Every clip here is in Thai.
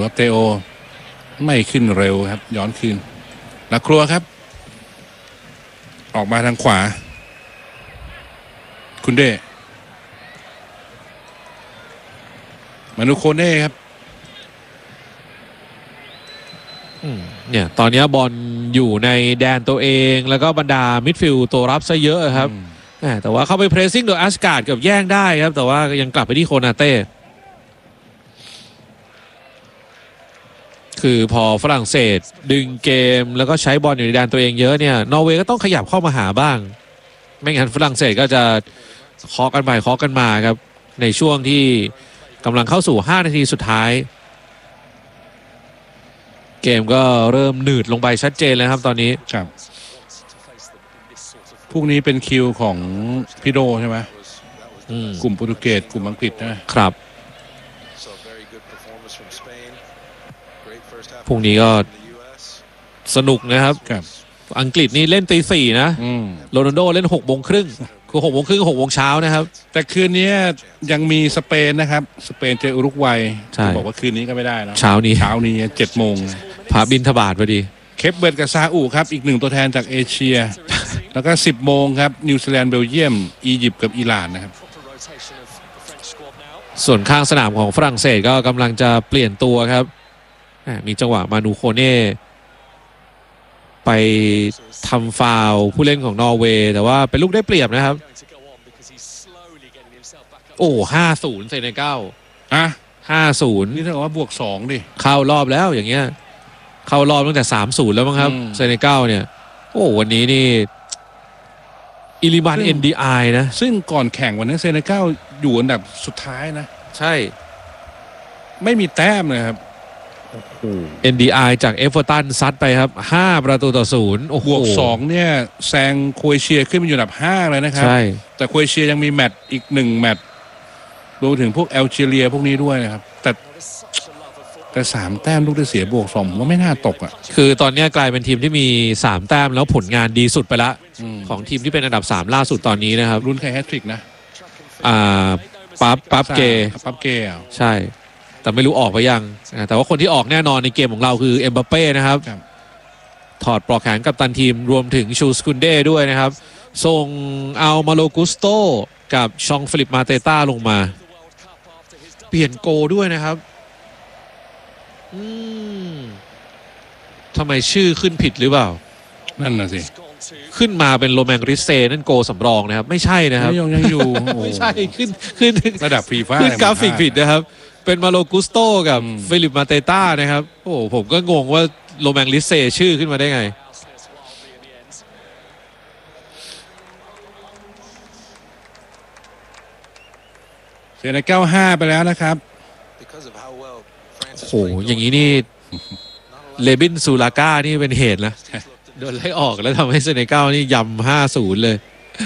ครับเตโอไม่ขึ้นเร็วครับย้อนคืนลักครัวครับออกมาทางขวาคุณเดมานุโคเน่ครับเนี่ยตอนนี้บอลอยู่ในแดนตัวเองแล้วก็บรรดามิดฟิลด์ตัวรับซะเยอะครับแต่ว่าเข้าไปเพรสซิ่งโดยอัสการ์ดกับแย่งได้ครับแต่ว่ายังกลับไปที่โคนาเต้คือพอฝรั่งเศสดึงเกมแล้วก็ใช้บอลอยู่ในแดนตัวเองเยอะเนี่ยนอร์เวย์ก็ต้องขยับเข้ามาหาบ้างไม่งั้นฝรั่งเศสก็จะเคาะกันไปเคาะกันมาครับในช่วงที่กำลังเข้าสู่5นาทีสุดท้ายเกมก็เริ่มหนืดลงไปชัดเจนแล้วครับตอนนี้ครับพวกนี้เป็นคิวของพี่โดใช่ไหมกลุ่มโปรตุเกสกลุ่มอังกฤษนะครับพรุ่งนี้ก็สนุกนะครับอังกฤษนี่เล่นตีสี่นะโรนัลโดเล่น6 โมงครึ่งคือ6 โมงครึ่ง6 โมงเช้านะครับแต่คืนนี้ยังมีสเปนนะครับสเปนเจออุรุกวัยบอกว่าคืนนี้ก็ไม่ได้นะเช้านี้ 7 โมงพาบินทบาทพอดีเคปเบิร์ดกับซาอุครับอีก1ตัวแทนจากเอเชียแล้วก็10 โมงครับนิวซีแลนด์เบลเยียมอียิปต์กับอิหร่านนะครับส่วนข้างสนามของฝรั่งเศสก็กำลังจะเปลี่ยนตัวครับมีจังหวะมานูโคเน่ไปทำฟาวล์ผู้เล่นของนอร์เวย์แต่ว่าเป็นลูกได้เปรียบนะครับโอ้5-0เซเนกัล5-0 นี่ถ้าว่าบวก2ดิเข้ารอบแล้วอย่างเงี้ยเข้ารอบตั้งแต่3-0แล้วมั้งครับเซเนกัลเนี่ยโอ้วันนี้นี่อิลิมันNDI นะซึ่งก่อนแข่งวันนี้เซเนกัลอยู่อันดับสุดท้ายนะใช่ไม่มีแต้มเลยครับ NDI จากเอเวอร์ตันซัดไปครับ5-0โอ้โหบวก2เนี่ยแซงโครเอเชียขึ้นมาอยู่อันดับ5เลยนะครับใช่แต่โครเอเชียยังมีแมตช์อีก1แมตช์รวมถึงพวกแอลจีเรียพวกนี้ด้วยนะครับแต่3 แต้มลูกได้เสียบวก2ว่าไม่น่าตกอ่ะคือตอนนี้กลายเป็นทีมที่มี3 แต้มแล้วผลงานดีสุดไปละของทีมที่เป็นอันดับ3ล่าสุดตอนนี้นะครับรุ่นใครแฮตทริกนะปั๊บเกใช่แต่ไม่รู้ออกไปยังแต่ว่าคนที่ออกแน่นอนในเกมของเราคือเอ็มบัปเป้นะครับถอดปลอกแขนกัปตันทีมรวมถึงชูสกุนเด้ด้วยนะครับส่งเอามาโลกุสโตกับชองฟิลิปมาเตต้าลงมาเปลี่ยนโกด้วยนะครับทำไมชื่อขึ้นผิดหรือเปล่านั่นน่ะสิขึ้นมาเป็นโรแมนริเซนั่นโกสำรองนะครับไม่ใช่นะครับยังอยู่ไม่ใช่ขึ้นระดับฟีฟ่าขึ้นกราฟิกผิดนะครับเป็นมาโลกุสโตกับฟิลิปมาเตต้านะครับโอ้ผมก็งงว่าโรแมนริเซชื่อขึ้นมาได้ไงเสียใน95ไปแล้วนะครับโอ้โหอย่างนี้นี่เลบินซูลาก้านี่เป็นเหตุนะโดนไล่ออกแล้วทำให้เซเนกัลนี่ยำ5-0เลย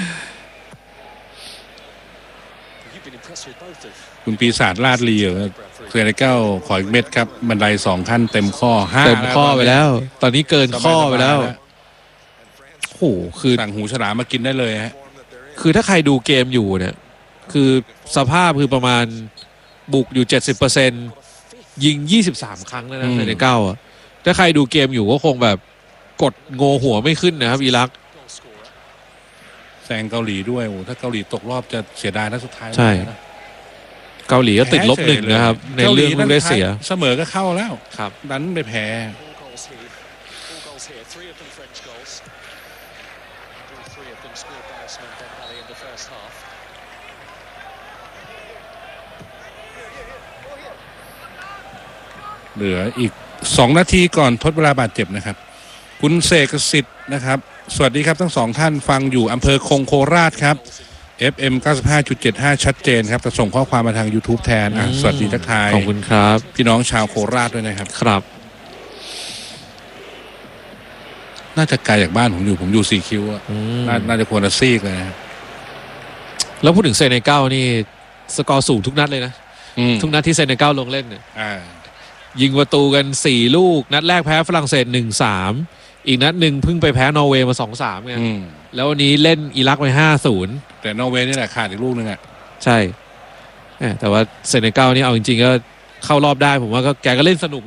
คุณปีศาจลาดลีเซเนกัลขออีกเม็ดครับบันได2 ขั้นเต็มข้อไปแล้วตอนนี้เกินข้อไปแล้วโอ้โหคือสั่งหูฉลามมากินได้เลยฮะคือถ้าใครดูเกมอยู่เนี่ยคือสภาพคือประมาณบุกอยู่ 70%ยิง23 ครั้งแล้วนะเซเนกัลอ่ะถ้าใครดูเกมอยู่ก็คงแบบกดโงหัวไม่ขึ้นนะครับอิรักแซงเกาหลีด้วยโอ้ถ้าเกาหลีตกรอบจะเสียดายนะสุดท้ายใช่เกาหลีก็ติด-1นะครับในเรื่องลูกได้เสียเสมอก็เข้าแล้วครับดันไปแพ้เหลืออีก2 นาทีก่อนทดเวลาบาดเจ็บนะครับคุณเสกสิทธิ์นะครับสวัสดีครับทั้ง2 ท่านฟังอยู่อำเภอคงโคราชครับ FM 95.75 ชัดเจนครับจะส่งข้อความมาทาง YouTube แทนสวัสดีทักทายขอบคุณครับพี่น้องชาวโคราชด้วยนะครับครับน่าจะไกลจากบ้านผมอยู่4 คิวอ่ะน่าจะควรจะซีกเลยนะแล้วพูดถึงเซเนกัลนี่สกอร์สูงทุกนัดเลยนะทุกนัดที่เซเนกัลลงเล่นเนี่ยยิงประตูกัน4 ลูกนัดแรกแพ้ฝรั่งเศส 1-3 อีกนัดหนึ่งเพิ่งไปแพ้นอร์เวย์มา 2-3 ไงแล้ววันนี้เล่นอิรักไป 5-0 แต่นอร์เวย์นี่แหละขาดอีกลูกนึงอ่ะใช่แต่ว่าเซเนกัลนี่เอาจริงๆก็เข้ารอบได้ผมว่าก็แกก็เล่นสนุก